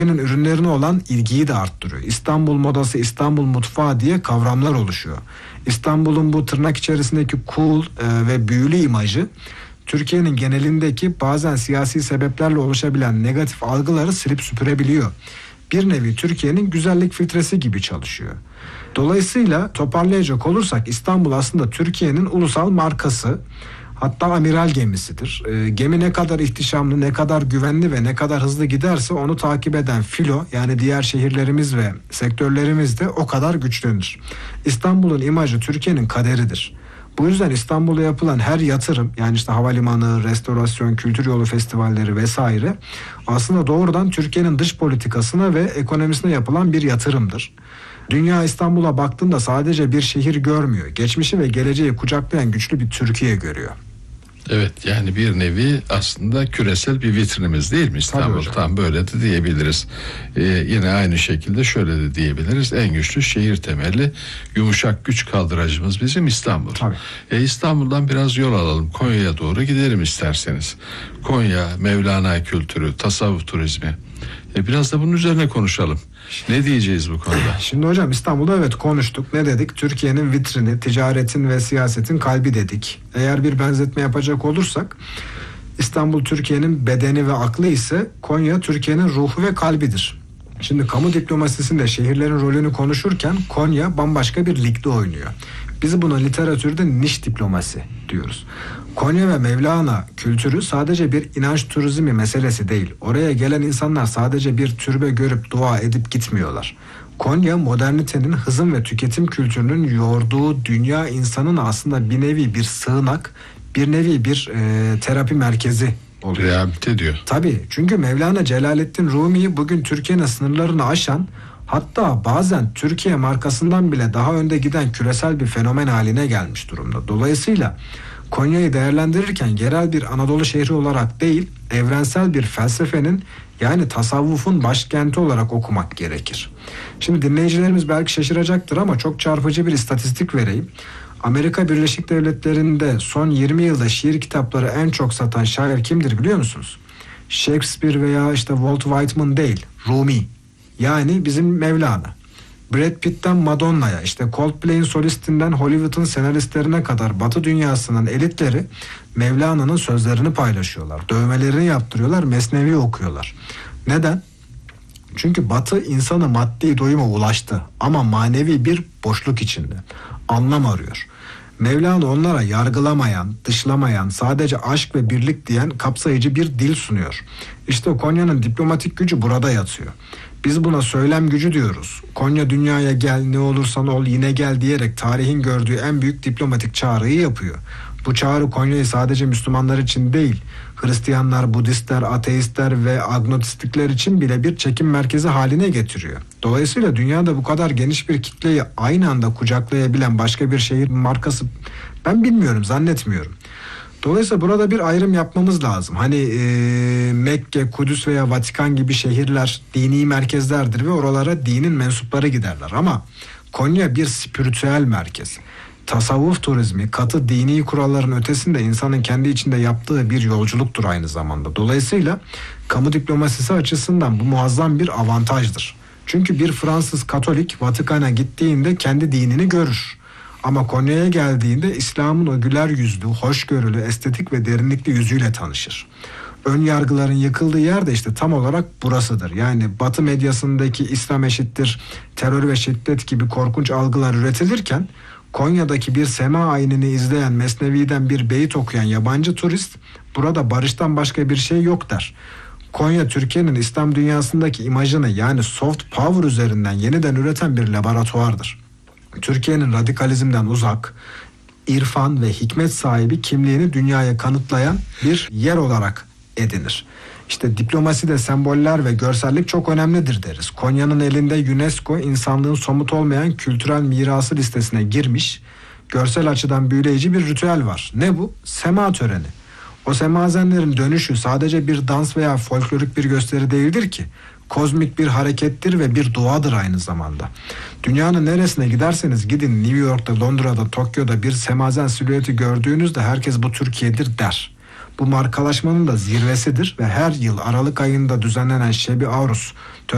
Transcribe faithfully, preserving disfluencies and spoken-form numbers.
ürünlerine olan ilgiyi de arttırıyor. İstanbul modası, İstanbul mutfağı diye kavramlar oluşuyor. İstanbul'un bu tırnak içerisindeki cool e, ve büyülü imajı Türkiye'nin genelindeki bazen siyasi sebeplerle oluşabilen negatif algıları silip süpürebiliyor. Bir nevi Türkiye'nin güzellik filtresi gibi çalışıyor. Dolayısıyla toparlayacak olursak İstanbul aslında Türkiye'nin ulusal markası, hatta amiral gemisidir. E, gemi ne kadar ihtişamlı, ne kadar güvenli ve ne kadar hızlı giderse onu takip eden filo, yani diğer şehirlerimiz ve sektörlerimiz de o kadar güçlenir. İstanbul'un imajı Türkiye'nin kaderidir. Bu yüzden İstanbul'a yapılan her yatırım, yani işte havalimanı, restorasyon, kültür yolu festivalleri vesaire aslında doğrudan Türkiye'nin dış politikasına ve ekonomisine yapılan bir yatırımdır. Dünya İstanbul'a baktığında sadece bir şehir görmüyor. Geçmişi ve geleceği kucaklayan güçlü bir Türkiye görüyor. Evet, yani bir nevi aslında küresel bir vitrinimiz değil mi İstanbul? Tam böyle de diyebiliriz. Ee, yine aynı şekilde şöyle de diyebiliriz. En güçlü şehir temelli yumuşak güç kaldıracımız bizim İstanbul. Tabii. E, İstanbul'dan biraz yol alalım. Konya'ya doğru gidelim isterseniz. Konya, Mevlana kültürü, tasavvuf turizmi. E, biraz da bunun üzerine konuşalım. Ne diyeceğiz bu konuda? Şimdi hocam İstanbul'da evet konuştuk. Ne dedik? Türkiye'nin vitrini, ticaretin ve siyasetin kalbi dedik. Eğer bir benzetme yapacak olursak İstanbul Türkiye'nin bedeni ve aklı ise Konya Türkiye'nin ruhu ve kalbidir. Şimdi kamu diplomasisinde şehirlerin rolünü konuşurken Konya bambaşka bir ligde oynuyor. Biz buna literatürde niş diplomasi diyoruz. Konya ve Mevlana kültürü sadece bir inanç turizmi meselesi değil. Oraya gelen insanlar sadece bir türbe görüp dua edip gitmiyorlar. Konya modernitenin, hızın ve tüketim kültürünün yoğurduğu dünya insanın aslında bir nevi bir sığınak, bir nevi bir e, terapi merkezi oluyor. Rehabilite diyor. Tabii, çünkü Mevlana Celaleddin Rumi'yi bugün Türkiye'nin sınırlarını aşan, hatta bazen Türkiye markasından bile daha önde giden küresel bir fenomen haline gelmiş durumda. Dolayısıyla Konya'yı değerlendirirken yerel bir Anadolu şehri olarak değil, evrensel bir felsefenin, yani tasavvufun başkenti olarak okumak gerekir. Şimdi dinleyicilerimiz belki şaşıracaktır ama çok çarpıcı bir istatistik vereyim. Amerika Birleşik Devletleri'nde son yirmi yılda şiir kitapları en çok satan şair kimdir biliyor musunuz? Shakespeare veya işte Walt Whitman değil, Rumi. Yani bizim Mevlana. Brad Pitt'ten Madonna'ya, işte Coldplay'in solistinden Hollywood'un senaristlerine kadar Batı dünyasının elitleri Mevlana'nın sözlerini paylaşıyorlar. Dövmelerini yaptırıyorlar, mesnevi okuyorlar. Neden? Çünkü Batı insanı maddi doyuma ulaştı ama manevi bir boşluk içinde. Anlam arıyor. Mevlana onlara yargılamayan, dışlamayan, sadece aşk ve birlik diyen kapsayıcı bir dil sunuyor. İşte Konya'nın diplomatik gücü burada yatıyor. Biz buna söylem gücü diyoruz. Konya dünyaya gel, ne olursan ol yine gel diyerek tarihin gördüğü en büyük diplomatik çağrıyı yapıyor. Bu çağrı Konya'yı sadece Müslümanlar için değil, Hristiyanlar, Budistler, ateistler ve agnostikler için bile bir çekim merkezi haline getiriyor. Dolayısıyla dünyada bu kadar geniş bir kitleyi aynı anda kucaklayabilen başka bir şehir markası ben bilmiyorum, zannetmiyorum. Dolayısıyla burada bir ayrım yapmamız lazım. Hani e, Mekke, Kudüs veya Vatikan gibi şehirler dini merkezlerdir ve oralara dinin mensupları giderler. Ama Konya bir spiritüel merkez. Tasavvuf turizmi, katı dini kuralların ötesinde insanın kendi içinde yaptığı bir yolculuktur aynı zamanda. Dolayısıyla kamu diplomasisi açısından bu muazzam bir avantajdır. Çünkü bir Fransız Katolik Vatikan'a gittiğinde kendi dinini görür. Ama Konya'ya geldiğinde İslam'ın o güler yüzlü, hoşgörülü, estetik ve derinlikli yüzüyle tanışır. Ön yargıların yıkıldığı yer de işte tam olarak burasıdır. Yani Batı medyasındaki İslam eşittir terör ve şiddet gibi korkunç algılar üretilirken Konya'daki bir sema ayinini izleyen, Mesnevi'den bir beyit okuyan yabancı turist burada barıştan başka bir şey yok der. Konya Türkiye'nin İslam dünyasındaki imajını, yani soft power üzerinden yeniden üreten bir laboratuvardır. Türkiye'nin radikalizmden uzak, irfan ve hikmet sahibi kimliğini dünyaya kanıtlayan bir yer olarak edinir. İşte diplomaside semboller ve görsellik çok önemlidir deriz. Konya'nın elinde UNESCO insanlığın somut olmayan kültürel mirası listesine girmiş, görsel açıdan büyüleyici bir ritüel var. Ne bu? Sema töreni. O semazenlerin dönüşü sadece bir dans veya folklorik bir gösteri değildir ki. Kozmik bir harekettir ve bir duadır aynı zamanda. Dünyanın neresine giderseniz gidin, New York'ta, Londra'da, Tokyo'da bir semazen silüeti gördüğünüzde herkes bu Türkiye'dir der. Bu markalaşmanın da zirvesidir ve her yıl Aralık ayında düzenlenen Şebi Avrus